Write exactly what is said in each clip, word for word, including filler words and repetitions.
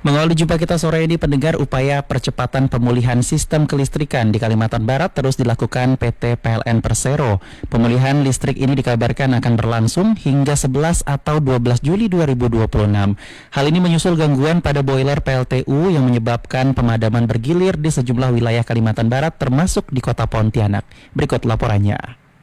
Mengawali jumpa kita sore ini, pendengar, upaya percepatan pemulihan sistem kelistrikan di Kalimantan Barat terus dilakukan P T P L N Persero. Pemulihan listrik ini dikabarkan akan berlangsung hingga sebelas atau dua belas Juli dua ribu dua puluh enam. Hal ini menyusul gangguan pada boiler P L T U yang menyebabkan pemadaman bergilir di sejumlah wilayah Kalimantan Barat termasuk di kota Pontianak. Berikut laporannya.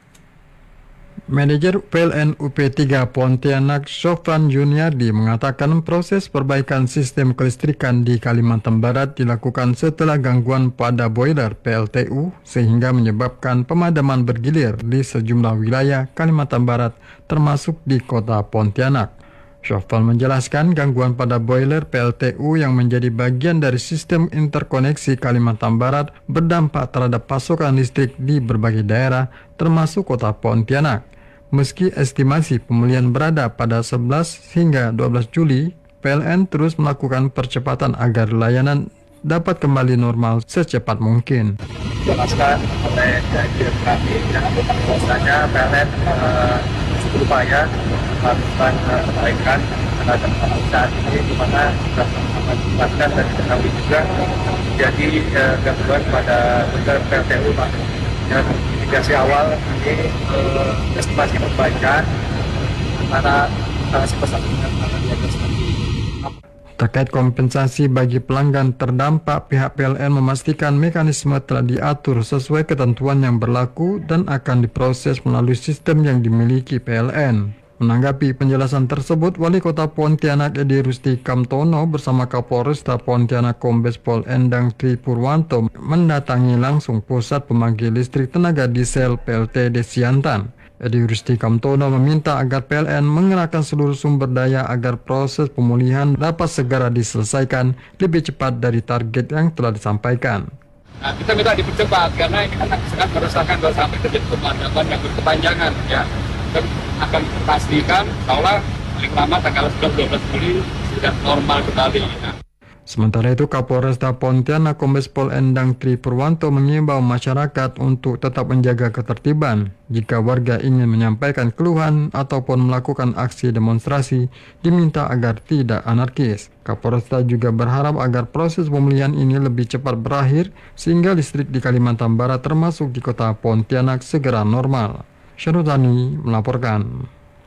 Manajer P L N U P tiga Pontianak, Sofran Juniardi, mengatakan proses perbaikan sistem kelistrikan di Kalimantan Barat dilakukan setelah gangguan pada boiler P L T U sehingga menyebabkan pemadaman bergilir di sejumlah wilayah Kalimantan Barat termasuk di kota Pontianak. Sofran menjelaskan gangguan pada boiler P L T U yang menjadi bagian dari sistem interkoneksi Kalimantan Barat berdampak terhadap pasokan listrik di berbagai daerah termasuk kota Pontianak. Meski estimasi pemulihan berada pada sebelas hingga dua belas Juli, P L N terus melakukan percepatan agar layanan dapat kembali normal secepat mungkin. Jelaskan oleh kami, bahwasanya P L N uh, berupaya melakukan perbaikan terhadap saat ini, di mana sudah mengakibatkan dan diketahui juga jadi uh, gangguan pada boiler P L T U, Pak. Dan mitigasi awal ini uh, estimasi perbaikan antara instalasi persambungan antara dua belas nanti. Terkait kompensasi bagi pelanggan terdampak, pihak P L N memastikan mekanisme telah diatur sesuai ketentuan yang berlaku dan akan diproses melalui sistem yang dimiliki P L N. Menanggapi penjelasan tersebut, Wali Kota Pontianak Edi Rusti Kamtono bersama Kapolresta Pontianak Kombes Pol Endang Tri Purwanto mendatangi langsung pusat pembangkit listrik tenaga diesel P L T D Siantan. Edi Rusti Kamtono meminta agar P L N mengerahkan seluruh sumber daya agar proses pemulihan dapat segera diselesaikan lebih cepat dari target yang telah disampaikan. Nah, kita minta dipercepat karena ini kan sangat meresahkan kalau sampai terjadi pemadaman yang berkepanjangan, ya. Dan akan dipastikan bahwa paling lama tanggal sebelas dua belas Juli sudah normal kembali. Nah. Sementara itu, Kapolresta Pontianak Kombes Pol Endang Tri Purwanto mengimbau masyarakat untuk tetap menjaga ketertiban. Jika warga ingin menyampaikan keluhan ataupun melakukan aksi demonstrasi, diminta agar tidak anarkis. Kapolresta juga berharap agar proses pemulihan ini lebih cepat berakhir sehingga listrik di Kalimantan Barat termasuk di kota Pontianak segera normal. Syarudani melaporkan.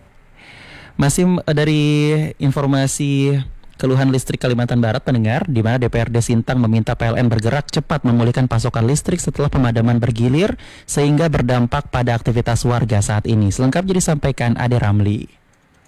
Masih dari informasi keluhan listrik Kalimantan Barat, pendengar, di mana D P R D Sintang meminta P L N bergerak cepat memulihkan pasokan listrik setelah pemadaman bergilir sehingga berdampak pada aktivitas warga saat ini. Selengkapnya disampaikan Ade Ramli.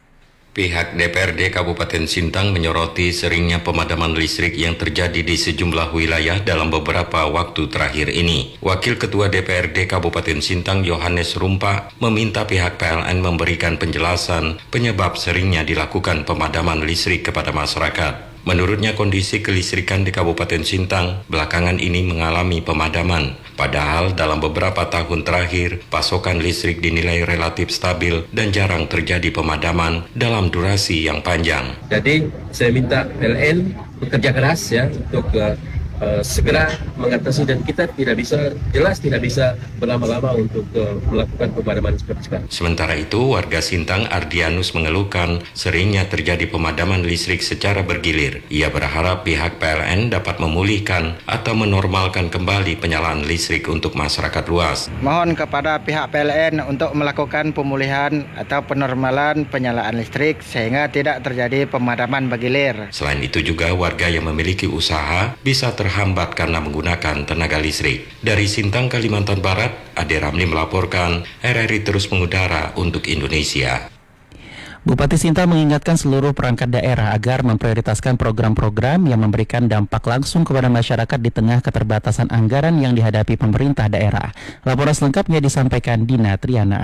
Pihak D P R D Kabupaten Sintang menyoroti seringnya pemadaman listrik yang terjadi di sejumlah wilayah dalam beberapa waktu terakhir ini. Wakil Ketua D P R D Kabupaten Sintang Yohanes Rumpa meminta pihak P L N memberikan penjelasan penyebab seringnya dilakukan pemadaman listrik kepada masyarakat. Menurutnya, kondisi kelistrikan di Kabupaten Sintang belakangan ini mengalami pemadaman. Padahal dalam beberapa tahun terakhir, pasokan listrik dinilai relatif stabil dan jarang terjadi pemadaman dalam durasi yang panjang. Jadi saya minta P L N bekerja keras ya untuk uh, uh, segera mengatasi, dan kita tidak bisa, jelas tidak bisa berlama-lama untuk uh, melakukan pemadaman seperti sekarang. Sementara itu, warga Sintang Ardianus mengeluhkan seringnya terjadi pemadaman listrik secara bergilir. Ia berharap pihak P L N dapat memulihkan atau menormalkan kembali penyalaan listrik untuk masyarakat luas. Mohon kepada pihak P L N untuk melakukan pemulihan atau penormalan penyalaan listrik sehingga tidak terjadi pemadaman bergilir. Selain itu juga warga yang memiliki usaha bisa terhambat karena menggunakan tenaga listrik. Dari Sintang, Kalimantan Barat, Ade Ramli melaporkan, R R I terus mengudara untuk Indonesia. Bupati Sintang mengingatkan seluruh perangkat daerah agar memprioritaskan program-program yang memberikan dampak langsung kepada masyarakat di tengah keterbatasan anggaran yang dihadapi pemerintah daerah. Laporan selengkapnya disampaikan Dina Triana.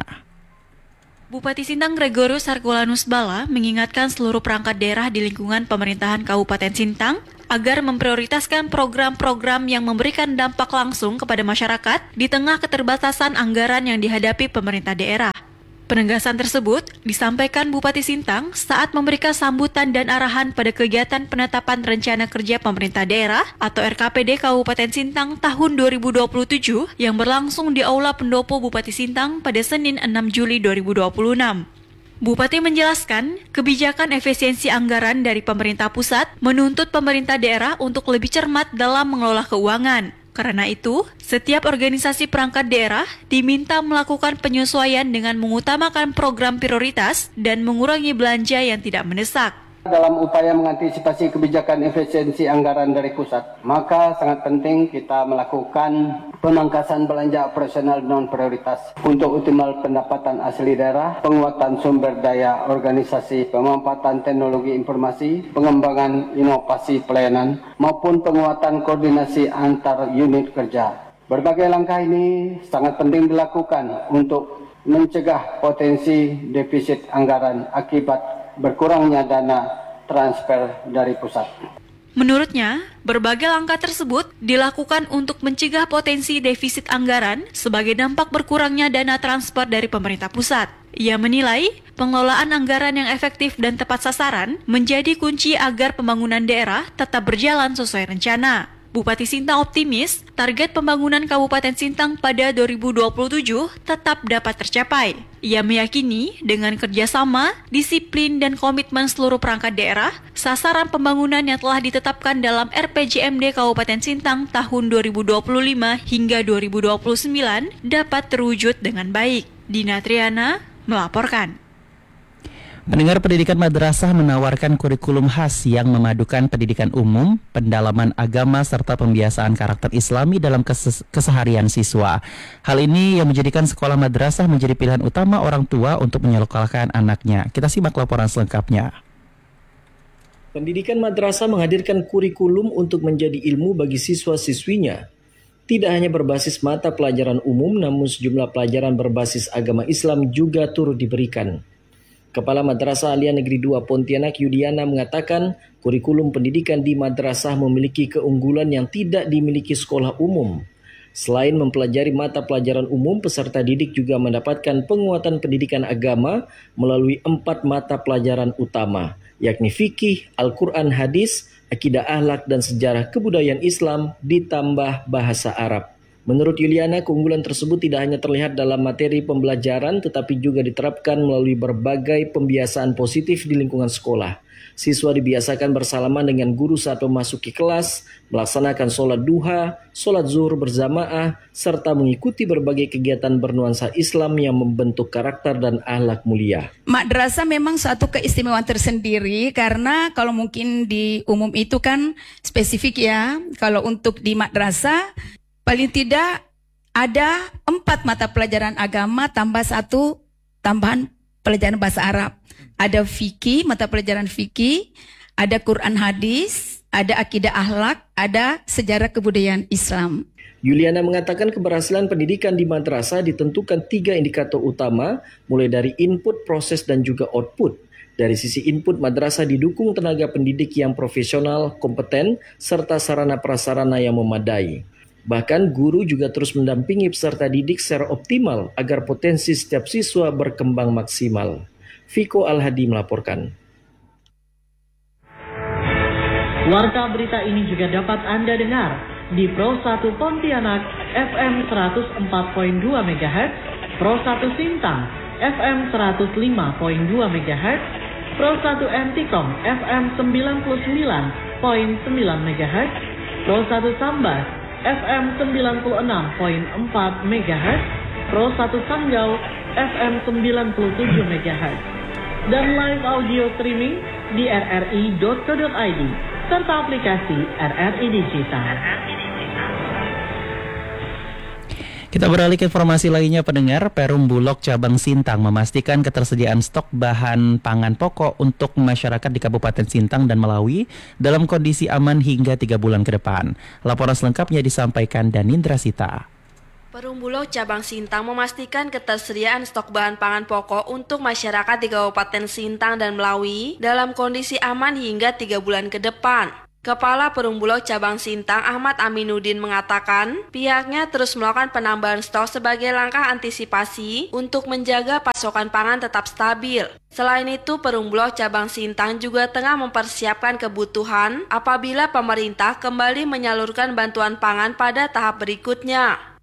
Bupati Sintang Gregorius Harkulanus Bala mengingatkan seluruh perangkat daerah di lingkungan pemerintahan Kabupaten Sintang agar memprioritaskan program-program yang memberikan dampak langsung kepada masyarakat di tengah keterbatasan anggaran yang dihadapi pemerintah daerah. Penegasan tersebut disampaikan Bupati Sintang saat memberikan sambutan dan arahan pada kegiatan penetapan rencana kerja pemerintah daerah atau R K P D Kabupaten Sintang tahun dua ribu dua puluh tujuh yang berlangsung di Aula Pendopo Bupati Sintang pada Senin enam Juli dua ribu dua puluh enam. Bupati menjelaskan, kebijakan efisiensi anggaran dari pemerintah pusat menuntut pemerintah daerah untuk lebih cermat dalam mengelola keuangan. Karena itu, setiap organisasi perangkat daerah diminta melakukan penyesuaian dengan mengutamakan program prioritas dan mengurangi belanja yang tidak mendesak. Dalam upaya mengantisipasi kebijakan efisiensi anggaran dari pusat, maka sangat penting kita melakukan pemangkasan belanja operasional non-prioritas untuk optimal pendapatan asli daerah, penguatan sumber daya organisasi, pemanfaatan teknologi informasi, pengembangan inovasi pelayanan, maupun penguatan koordinasi antar unit kerja. Berbagai langkah ini sangat penting dilakukan untuk mencegah potensi defisit anggaran akibat berkurangnya dana transfer dari pusat. Menurutnya, berbagai langkah tersebut dilakukan untuk mencegah potensi defisit anggaran sebagai dampak berkurangnya dana transfer dari pemerintah pusat. Ia menilai pengelolaan anggaran yang efektif dan tepat sasaran menjadi kunci agar pembangunan daerah tetap berjalan sesuai rencana. Bupati Sintang optimis target pembangunan Kabupaten Sintang pada dua ribu dua puluh tujuh tetap dapat tercapai. Ia meyakini dengan kerjasama, disiplin, dan komitmen seluruh perangkat daerah, sasaran pembangunan yang telah ditetapkan dalam R P J M D Kabupaten Sintang tahun dua ribu dua puluh lima hingga dua ribu dua puluh sembilan dapat terwujud dengan baik. Dina Triana melaporkan. Pendengar, pendidikan madrasah menawarkan kurikulum khas yang memadukan pendidikan umum, pendalaman agama, serta pembiasaan karakter Islami dalam kes- keseharian siswa. Hal ini yang menjadikan sekolah madrasah menjadi pilihan utama orang tua untuk menyekolahkan anaknya. Kita simak laporan selengkapnya. Pendidikan madrasah menghadirkan kurikulum untuk menjadi ilmu bagi siswa-siswinya. Tidak hanya berbasis mata pelajaran umum, namun sejumlah pelajaran berbasis agama Islam juga turut diberikan. Kepala Madrasah Alia Negeri dua Pontianak Yudiana mengatakan kurikulum pendidikan di madrasah memiliki keunggulan yang tidak dimiliki sekolah umum. Selain mempelajari mata pelajaran umum, peserta didik juga mendapatkan penguatan pendidikan agama melalui empat mata pelajaran utama, yakni fikih, Al-Quran, hadis, akidah akhlak, dan sejarah kebudayaan Islam ditambah bahasa Arab. Menurut Yuliana, keunggulan tersebut tidak hanya terlihat dalam materi pembelajaran, tetapi juga diterapkan melalui berbagai pembiasaan positif di lingkungan sekolah. Siswa dibiasakan bersalaman dengan guru saat memasuki kelas, melaksanakan sholat duha, sholat zuhur berjamaah, serta mengikuti berbagai kegiatan bernuansa Islam yang membentuk karakter dan akhlak mulia. Madrasah memang suatu keistimewaan tersendiri karena kalau mungkin di umum itu kan spesifik ya. Kalau untuk di madrasah, paling tidak ada empat mata pelajaran agama tambah satu tambahan pelajaran bahasa Arab. Ada fikih, mata pelajaran fikih, ada Quran hadis, ada akidah akhlak, ada sejarah kebudayaan Islam. Yuliana mengatakan keberhasilan pendidikan di madrasah ditentukan tiga indikator utama, mulai dari input, proses, dan juga output. Dari sisi input, madrasah didukung tenaga pendidik yang profesional, kompeten, serta sarana prasarana yang memadai. Bahkan guru juga terus mendampingi peserta didik secara optimal agar potensi setiap siswa berkembang maksimal. Viko Al-Hadi melaporkan. Warta berita ini juga dapat Anda dengar di Pro satu Pontianak F M seratus empat koma dua megahertz, Pro satu Sintang F M seratus lima koma dua megahertz, Pro satu Antikom F M sembilan puluh sembilan koma sembilan megahertz, Pro satu Sambas F M sembilan puluh enam koma empat megahertz, Pro satu Sanggau F M sembilan puluh tujuh megahertz, dan live audio streaming di r r i dot co dot i d serta aplikasi R R I Digital. Kita beralih ke informasi lainnya, pendengar. Perum Bulog Cabang Sintang memastikan ketersediaan stok bahan pangan pokok untuk masyarakat di Kabupaten Sintang dan Melawi dalam kondisi aman hingga tiga bulan ke depan. Laporan selengkapnya disampaikan Danindra Sita. Perum Bulog Cabang Sintang memastikan ketersediaan stok bahan pangan pokok untuk masyarakat di Kabupaten Sintang dan Melawi dalam kondisi aman hingga tiga bulan ke depan. Kepala Perum Bulog Cabang Sintang Ahmad Aminuddin mengatakan pihaknya terus melakukan penambahan stok sebagai langkah antisipasi untuk menjaga pasokan pangan tetap stabil. Selain itu, Perum Bulog Cabang Sintang juga tengah mempersiapkan kebutuhan apabila pemerintah kembali menyalurkan bantuan pangan pada tahap berikutnya.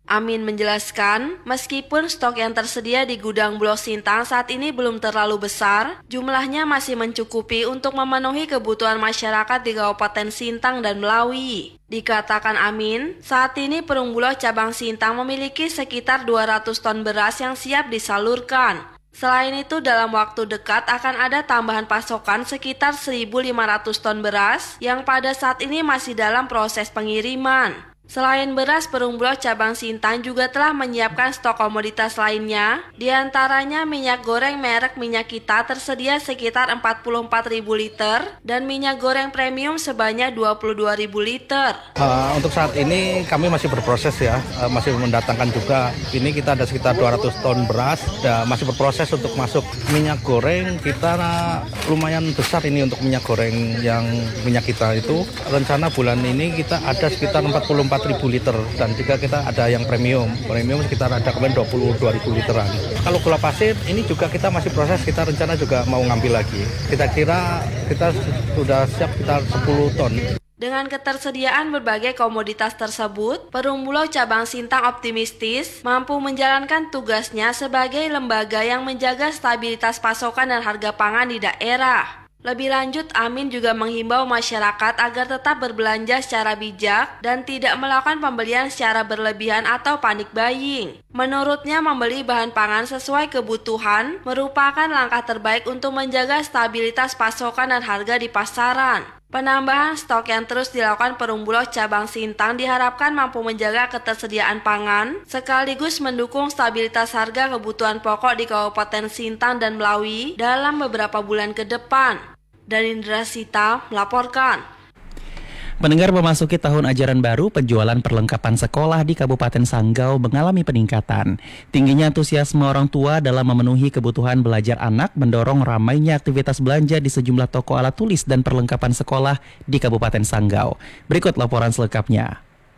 Amin menjelaskan, meskipun stok yang tersedia di gudang Bulog Sintang saat ini belum terlalu besar, jumlahnya masih mencukupi untuk memenuhi kebutuhan masyarakat di Kabupaten Sintang dan Melawi. Dikatakan Amin, saat ini Perum Bulog cabang Sintang memiliki sekitar dua ratus ton beras yang siap disalurkan. Selain itu, dalam waktu dekat akan ada tambahan pasokan sekitar seribu lima ratus ton beras yang pada saat ini masih dalam proses pengiriman. Selain beras, Perum Bulog cabang Sintang juga telah menyiapkan stok komoditas lainnya, diantaranya minyak goreng merek Minyak Kita tersedia sekitar empat puluh empat ribu liter dan minyak goreng premium sebanyak dua puluh dua ribu liter. Uh, untuk saat ini kami masih berproses ya, uh, masih mendatangkan juga. Ini kita ada sekitar dua ratus ton beras, dan masih berproses untuk masuk. Minyak goreng kita uh, lumayan besar ini untuk minyak goreng yang Minyak Kita itu. Rencana bulan ini kita ada sekitar empat puluh empat ribu liter dan juga kita ada yang premium premium sekitar ada kemarin dua puluh dua ribu literan. Kalau gula pasir ini juga kita masih proses, kita rencana juga mau ngambil lagi, kita kira kita sudah siap sekitar sepuluh ton. Dengan ketersediaan berbagai komoditas tersebut, Perum Bulog cabang Sintang optimistis mampu menjalankan tugasnya sebagai lembaga yang menjaga stabilitas pasokan dan harga pangan di daerah. Lebih lanjut, Amin juga menghimbau masyarakat agar tetap berbelanja secara bijak dan tidak melakukan pembelian secara berlebihan atau panik buying. Menurutnya, membeli bahan pangan sesuai kebutuhan merupakan langkah terbaik untuk menjaga stabilitas pasokan dan harga di pasaran. Penambahan stok yang terus dilakukan Perum Bulog cabang Sintang diharapkan mampu menjaga ketersediaan pangan, sekaligus mendukung stabilitas harga kebutuhan pokok di Kabupaten Sintang dan Melawi dalam beberapa bulan ke depan. Dari Indra Sita melaporkan. Pendengar, memasuki tahun ajaran baru, penjualan perlengkapan sekolah di Kabupaten Sanggau mengalami peningkatan. Tingginya antusiasme orang tua dalam memenuhi kebutuhan belajar anak mendorong ramainya aktivitas belanja di sejumlah toko alat tulis dan perlengkapan sekolah di Kabupaten Sanggau. Berikut laporan selengkapnya.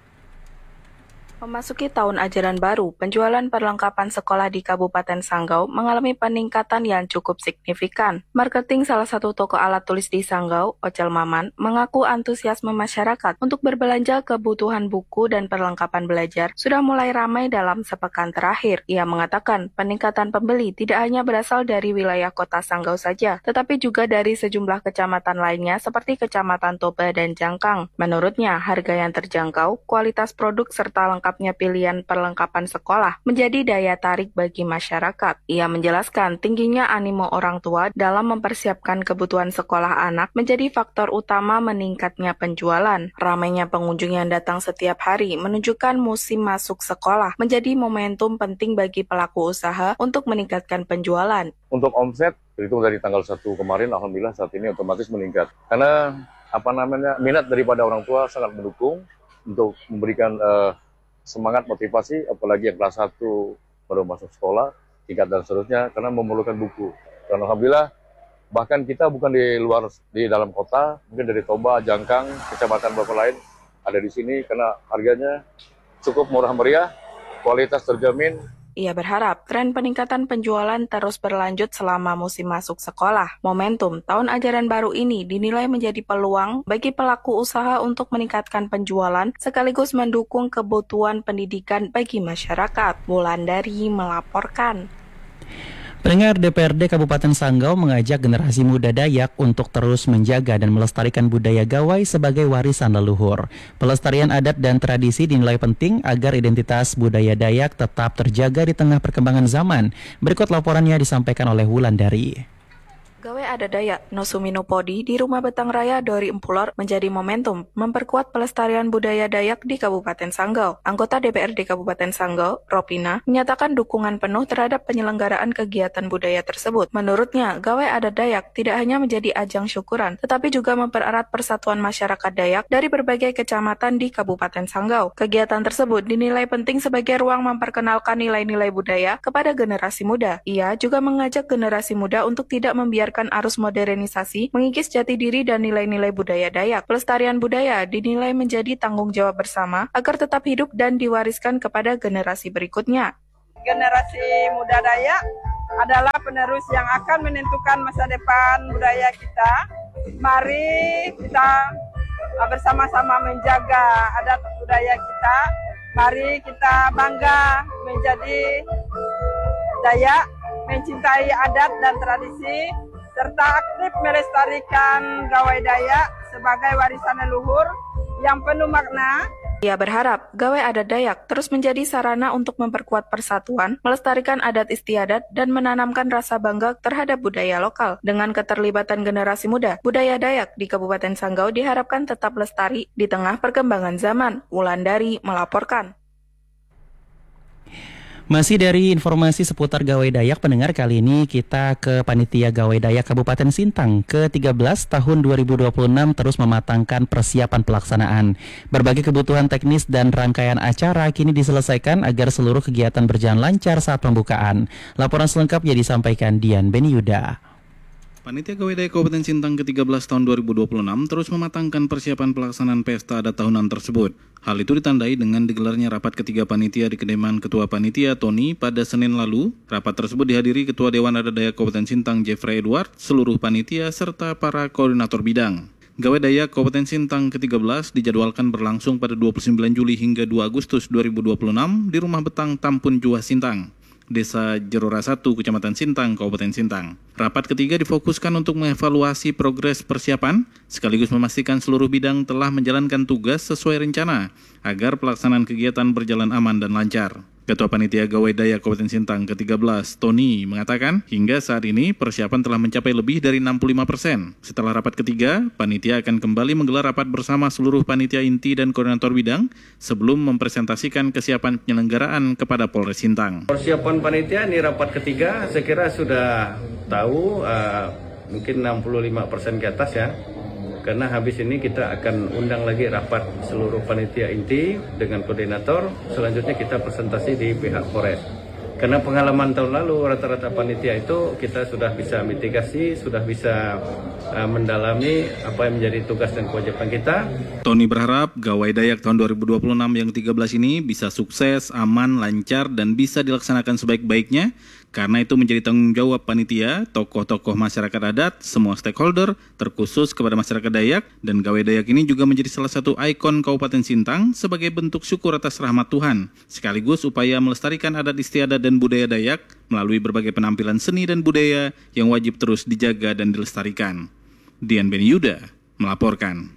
Memasuki tahun ajaran baru, penjualan perlengkapan sekolah di Kabupaten Sanggau mengalami peningkatan yang cukup signifikan. Marketing salah satu toko alat tulis di Sanggau, Ocel Maman, mengaku antusiasme masyarakat untuk berbelanja kebutuhan buku dan perlengkapan belajar sudah mulai ramai dalam sepekan terakhir. Ia mengatakan peningkatan pembeli tidak hanya berasal dari wilayah kota Sanggau saja, tetapi juga dari sejumlah kecamatan lainnya seperti Kecamatan Toba dan Jangkang. Menurutnya, harga yang terjangkau, kualitas produk serta lengkap pilihan perlengkapan sekolah menjadi daya tarik bagi masyarakat. Ia menjelaskan tingginya animo orang tua dalam mempersiapkan kebutuhan sekolah anak menjadi faktor utama meningkatnya penjualan. Ramainya pengunjung yang datang setiap hari menunjukkan musim masuk sekolah menjadi momentum penting bagi pelaku usaha untuk meningkatkan penjualan. Untuk omset, terhitung dari tanggal satu kemarin, alhamdulillah saat ini otomatis meningkat. Karena apa namanya minat daripada orang tua sangat mendukung untuk memberikan uh, semangat, motivasi, apalagi yang kelas satu baru masuk sekolah, tingkat dan seterusnya, karena memerlukan buku. Dan alhamdulillah, bahkan kita bukan di luar, di dalam kota, mungkin dari Toba, Jangkang, kecamatan beberapa lain, ada di sini karena harganya cukup murah meriah, kualitas terjamin. Ia berharap tren peningkatan penjualan terus berlanjut selama musim masuk sekolah. Momentum tahun ajaran baru ini dinilai menjadi peluang bagi pelaku usaha untuk meningkatkan penjualan sekaligus mendukung kebutuhan pendidikan bagi masyarakat. Wulandari melaporkan. Pendengar, D P R D Kabupaten Sanggau mengajak generasi muda Dayak untuk terus menjaga dan melestarikan budaya gawai sebagai warisan leluhur. Pelestarian adat dan tradisi dinilai penting agar identitas budaya Dayak tetap terjaga di tengah perkembangan zaman. Berikut laporannya disampaikan oleh Wulandari. Gawai adat Dayak Nosumino Podi di Rumah Betang Raya Dori Empulor menjadi momentum memperkuat pelestarian budaya Dayak di Kabupaten Sanggau. Anggota D P R D Kabupaten Sanggau, Ropina, menyatakan dukungan penuh terhadap penyelenggaraan kegiatan budaya tersebut. Menurutnya, gawai adat Dayak tidak hanya menjadi ajang syukuran, tetapi juga mempererat persatuan masyarakat Dayak dari berbagai kecamatan di Kabupaten Sanggau. Kegiatan tersebut dinilai penting sebagai ruang memperkenalkan nilai-nilai budaya kepada generasi muda. Ia juga mengajak generasi muda untuk tidak membiarkan arus modernisasi, mengikis jati diri dan nilai-nilai budaya Dayak. Pelestarian budaya dinilai menjadi tanggung jawab bersama agar tetap hidup dan diwariskan kepada generasi berikutnya. Generasi muda Dayak adalah penerus yang akan menentukan masa depan budaya kita. Mari kita bersama-sama menjaga adat budaya kita Mari kita bangga menjadi Dayak, mencintai adat dan tradisi, serta aktif melestarikan gawai Dayak sebagai warisan leluhur yang penuh makna. Ia berharap gawai adat Dayak terus menjadi sarana untuk memperkuat persatuan, melestarikan adat istiadat, dan menanamkan rasa bangga terhadap budaya lokal. Dengan keterlibatan generasi muda, budaya Dayak di Kabupaten Sanggau diharapkan tetap lestari di tengah perkembangan zaman. Wulandari melaporkan. Masih dari informasi seputar Gawai Dayak, pendengar, kali ini kita ke Panitia Gawai Dayak Kabupaten Sintang ke tiga belas tahun dua ribu dua puluh enam terus mematangkan persiapan pelaksanaan. Berbagai kebutuhan teknis dan rangkaian acara kini diselesaikan agar seluruh kegiatan berjalan lancar saat pembukaan. Laporan selengkapnya disampaikan Dian Beniuda. Panitia Gawai Dayak Kabupaten Sintang ke tiga belas tahun dua ribu dua puluh enam terus mematangkan persiapan pelaksanaan pesta adat tahunan tersebut. Hal itu ditandai dengan digelarnya rapat ketiga panitia di kediaman Ketua Panitia Tony pada Senin lalu. Rapat tersebut dihadiri Ketua Dewan Adat Dayak Kabupaten Sintang Jeffrey Edward, seluruh panitia, serta para koordinator bidang. Gawai Dayak Kabupaten Sintang ke tiga belas dijadwalkan berlangsung pada dua puluh sembilan Juli hingga dua Agustus dua ribu dua puluh enam di Rumah Betang Tampun Juah Sintang, Desa Jerora satu, Kecamatan Sintang, Kabupaten Sintang. Rapat ketiga difokuskan untuk mengevaluasi progres persiapan, sekaligus memastikan seluruh bidang telah menjalankan tugas sesuai rencana, agar pelaksanaan kegiatan berjalan aman dan lancar. Ketua Panitia Gawai Dayak Kabupaten Sintang ke tiga belas, Tony, mengatakan hingga saat ini persiapan telah mencapai lebih dari enam puluh lima persen. Setelah rapat ketiga, panitia akan kembali menggelar rapat bersama seluruh panitia inti dan koordinator bidang sebelum mempresentasikan kesiapan penyelenggaraan kepada Polres Sintang. Persiapan panitia ini rapat ketiga, saya kira sudah tahu uh, mungkin enam puluh lima persen ke atas ya. Karena habis ini kita akan undang lagi rapat seluruh panitia inti dengan koordinator. Selanjutnya kita presentasi di pihak Polres. Karena pengalaman tahun lalu rata-rata panitia itu kita sudah bisa mitigasi, sudah bisa uh, mendalami apa yang menjadi tugas dan kewajiban kita. Tony berharap Gawai Dayak tahun dua ribu dua puluh enam yang tiga belas ini bisa sukses, aman, lancar, dan bisa dilaksanakan sebaik-baiknya. Karena itu menjadi tanggung jawab panitia, tokoh-tokoh masyarakat adat, semua stakeholder, terkhusus kepada masyarakat Dayak, dan Gawai Dayak ini juga menjadi salah satu ikon Kabupaten Sintang sebagai bentuk syukur atas rahmat Tuhan, sekaligus upaya melestarikan adat istiadat dan budaya Dayak melalui berbagai penampilan seni dan budaya yang wajib terus dijaga dan dilestarikan. Dian Beniuda melaporkan.